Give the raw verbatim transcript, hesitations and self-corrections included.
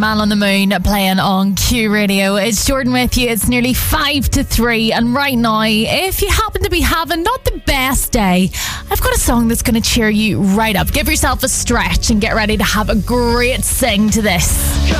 Man on the Moon playing on Q Radio. It's Jordan with you. It's nearly five to three, and right now, if you happen to be having not the best day, I've got a song that's going to cheer you right up. Give yourself a stretch and get ready to have a great sing to this.